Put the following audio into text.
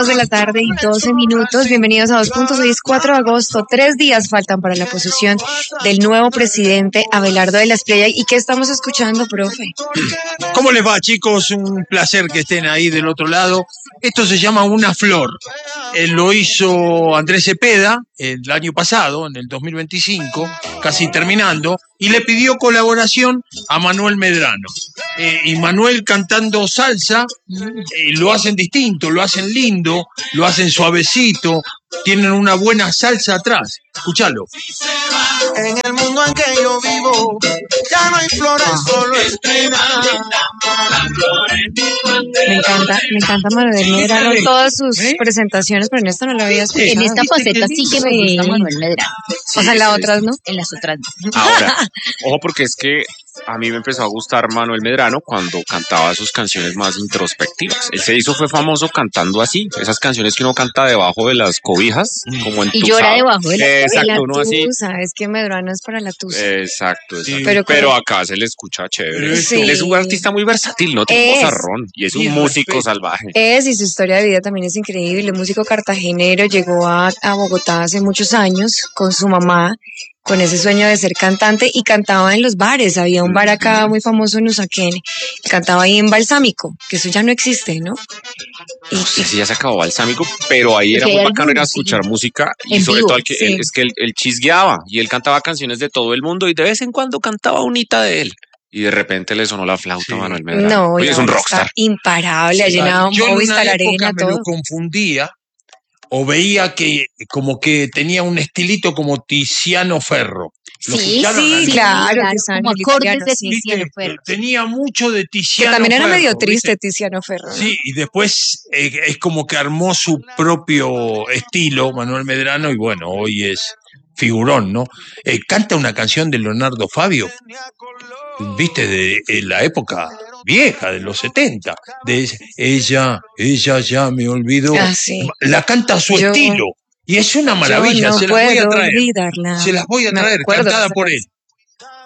2 de la tarde y 12 minutos. Bienvenidos a 2 Puntos. Hoy es 4 de agosto. 3 días faltan para la posesión del nuevo presidente Abelardo de la Espriella. ¿Y qué estamos escuchando, profe? ¿Cómo les va, chicos? Un placer que estén ahí del otro lado. Esto se llama Una Flor. Lo hizo Andrés Cepeda el año pasado, en el 2025, casi terminando, y le pidió colaboración a Manuel Medrano. Y Manuel cantando salsa, lo hacen distinto, lo hacen lindo, lo hacen suavecito, tienen una buena salsa atrás. Escuchalo. En el mundo en que yo vivo, ya no hay flores, solo espinas. Me encanta Manuel Medrano en todas sus presentaciones, pero en esta no la había escuchado. En esta faceta sí que me gusta Manuel Medrano. O sea, en las otras no. En las otras no. Ahora, ojo, porque es que a mí me empezó a gustar Manuel Medrano cuando cantaba sus canciones más introspectivas. Él fue famoso cantando así, esas canciones que uno canta debajo de las cobijas, como en Y llora debajo de la Exacto, uno así. Es que Medrano es para la tusa. Exacto. Sí, pero acá se le escucha chévere. Sí. Él es un artista muy versátil, no tiene vozarrón, y es un músico salvaje. Y su historia de vida también es increíble. Músico cartagenero, llegó a Bogotá hace muchos años con su mamá, con ese sueño de ser cantante, y cantaba en los bares. Había un bar acá muy famoso en Usaquén, cantaba ahí en Balsámico, que eso ya no existe, ¿no? No sé si ya se acabó Balsámico, pero ahí era muy bacano ir a escuchar música, y En sobre vivo, todo él chisgueaba, y él cantaba canciones de todo el mundo, y de vez en cuando cantaba unita de él. Y de repente le sonó la flauta a Manuel Medrano. No, Oye, es un está rockstar. imparable, ha llenado Yo en Movistar una Arena, época me todo. lo confundía o veía que como que tenía un estilito como Tiziano Ferro. ¿Lo escucharon sí, alguna claro, vez? Tiziano, como el acordes italiano, de sí. Tiziano Ferro. Tenía mucho de Que Tiziano también era Ferro, medio triste ¿viste? Tiziano Ferro, ¿no? Sí, y después es como que armó su propio estilo, Manuel Medrano, y bueno, hoy es figurón, ¿no? Canta una canción de Leonardo Fabio, viste, de la época vieja, de los 70, de ella ya me olvidó. Ah, sí. La canta a su Yo- estilo, y es una maravilla, Yo no se las voy a puedo traer. olvidarla. Se las voy a Me traer, acuerdo de cantada esa por canción. él.